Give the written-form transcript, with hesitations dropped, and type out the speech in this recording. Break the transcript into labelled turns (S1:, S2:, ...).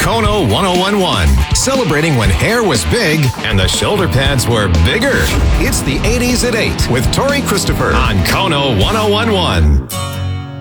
S1: Kono 1011. Celebrating when hair was big and the shoulder pads were bigger. It's the 80s at 8 with Tori Christopher on Kono 1011.